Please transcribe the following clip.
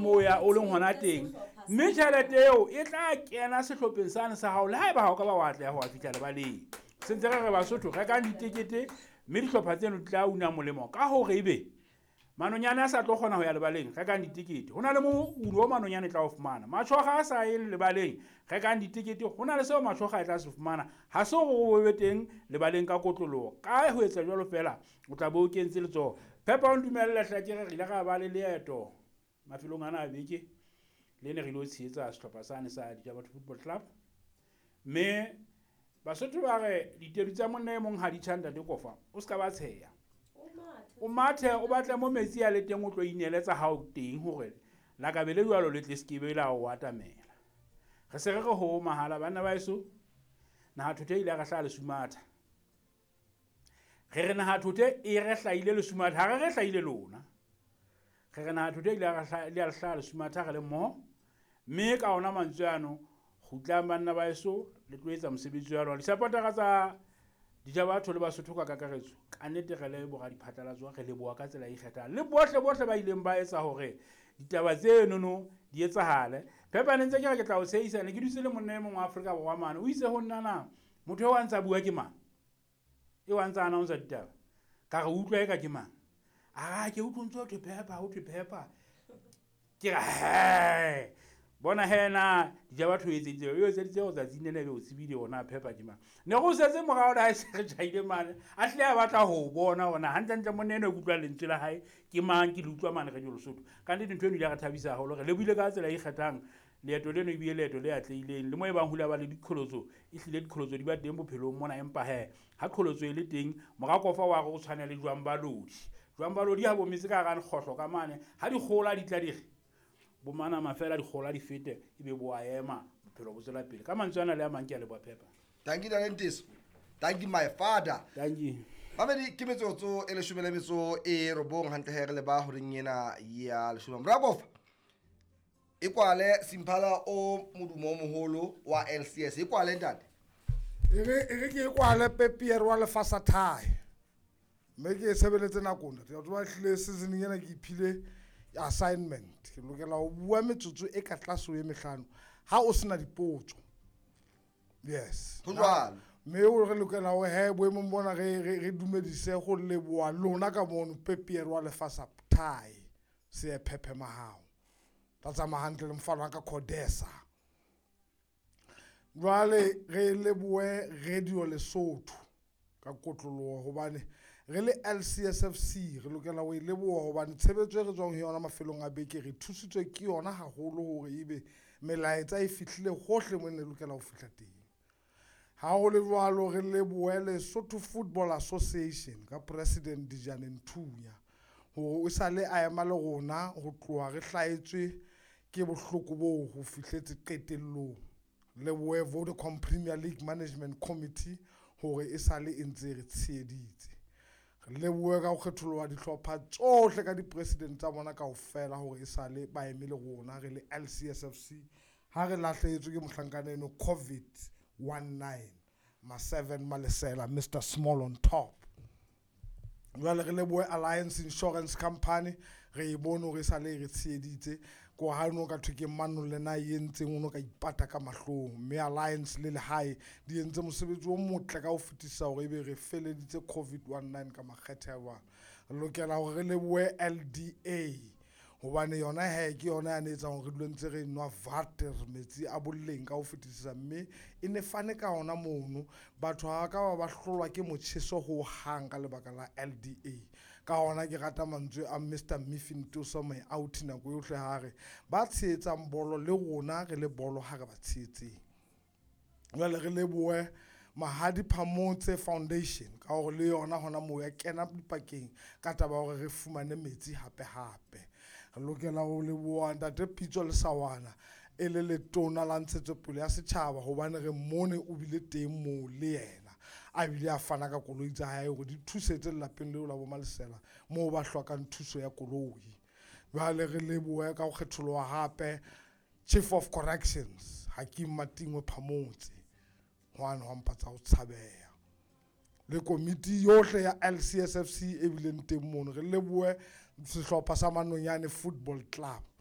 moo ya o leng hona teng mme tjhelete eo e tla kena sehlopheng sane sa hao le haeba ha o ka ba wa tla ho fihla lebaleng sentse re Basotho re ka ditekete mme dihlopha tseno di tla una molemo ka hore ebe manonyana a sa tlo kgona ho ya lebaleng re ka ditekete hona le mo ulo manonyana tla o fumana matshwaga a sa ye lebaleng re ka ditekete hona le seo matshwaga e tla se fumana ha se go be teng lebaleng ka kotloloho ka ho etsa jwalo fela o tla bo kentse letsoho Phepa o ntumelle hlakere re ile ga ba le leeto mafelong ana a beke le ne re lo tshehetsa sehlopha sane sa Ditabatho Football Club mme Basotho ba re ditedu tsa monna e mong ha di tshanda di kofa o ska ba tsheya o mathe o batla mo metsi ya le teng o tlo ineletsa ha o teng hore la ka bele jwalo le tle skebe la o atamela re se re ho mahala bana ba eso na ha thothe ile ga hla le sumatha re na ha thothe e re hlaile le sumatha ha re hlaile lona re na ha thothe ile ga hla le sumatha le mo mme ka ona mantswe ano gutla bana ba eso le tlo etsa mosebetsi wa lona disapotara tsa Ditabatho le Basotho ka kakaretso ka nnete re le bo ga diphatlalatso re le boa ka tsela e ikgethang le bohle ba ileng ba etsa hore ditaba tseno di etsahale Phepa ne ntse ke re ke tla o tshehisa ne ke dutse le monna e mong wa Afrika Borwa mane o itse ho nna motho wa ntsa bua ke mang e wa ntsa ana o ntsa ditaba ka re utlwa e ka ke mang ke utlwantse ho thwe Phepa ke ra bona hena Ditabatho etseditse yo etseditse go tsa tsinene be o tsebile ona Phepa ke mang ne go setse morao da se re tsaile mane a hle a batla ho bona ona hantle monene o kutlwa lentswe la hae ke mang ke lutlwa mane re Lesotho ka nnete ntwe ile ga thabisa haholo re le buile ka tsela e ikgethang leeto leno e bile leeto le atleileng le mo e bang hula ba le dikholotso e hlile dikholotso di ba teng bophelong mona empa ha kholotso e le teng morakofa wa go tshwana le Jwang Balodi ha bo metse ka ga nkgohlo ka mane ha di gola di tla dire bo mana mafela di gola di fete e be bo a ema bophelo bo tsela pele ka mantswana le a mang ke a le bua Phepa thank you Dantis thank you my father thank you Babedi ke metsotso e le shumele metso e robong hantle he re le ba ho ringena ya le shuma mrakofa e kwale Simphala o modumo o moholo wa LCS e kwale ntate e ke kwale Pepier wa lefasa thai me ke sebeletse nakong ke tloba hlile season ena ke iphile assignment ke lokela ho bua metsotso e ka tlase o e mehlano ha o sena dipotso yes ho jwalo me o re lokela ho boemo bona re dumedise go leboa lona ka mono Pepier wa lefasa thai se e Phephe mahao tatsa mahantle le mfana ka Codesa jwale re leboe Radio Lesotho ka kotloloho hobane re le LCSFC re lokela ho leboha hobane tshebetso e re tswang ho yona mafelong a beke re thusitswe ke yona haholo hore ebe melaetsa e fihlile hohle mo ne lokela ho fihla teng ha ho le jwalo re leboe Lesotho Football Association ka president Dijane Nthunya hore o sa le a ema le rona ho tloha re hlaetswe ke bohloko bo ho fihletse qetellong leboe Vodacom Premier League Management Committee hore e sa le entse re tsheditse re leboe ka ho kgetholwa dihlopha tsohle ka di-president tsa bona kaofela hore e sa le ba emile rona re le LCSFC ha re lahlehetswe ke mohlankana COVID-19 ma7 malesela Mr Small on top jwale re leboe Alliance Insurance Company re e bone hore e sa le re tsheditse ko ha no ka thwe ke mano le na yentseng ono ka ipata ka mahlong mme Alliance le hae di entse mosebetsi o motle ka ho fetisa hore ebe re feleditse COVID-19 ka makgethe wa re lokela hore re leboe LDA hobane yona ke yona ya netsa hore re dule ntse re nwa water metsi a bolleng ka ho fetisisa mme e ne fane ka ona mono batho ha ka ba hlolwa ke motjheso ho hang ka lebaka la LDA ka ona ke rata mantswe a Mr Miffin Tuso mai out na go yohle hare ba tshetsa bolo le rona re le bolo ha re ba tshetseng jwale re leboe Mahadi Phamotse Foundation ka hore le yona hona mo ya kena dipakeng ka taba hore re fumane metsi hape re lokela ho leboha ntate Pitso le Sawana e le letona la ntshetsopele ya setjhaba hobane re mone o bile teng mo le yena a bile a fana ka koloi tsa hae hore di thusetse lapeng leo la bo Malesela mo ba hlokang thuso ya koloi jwale re leboha ka ho kgetholwa hape Chief of Corrections Hakim Matingwe Phamotse hwana wa mpatsa ho tshabeha le komiti yohle ya LCSFC e bileng teng mono re leboe sehlopha sa Manonyane Football Club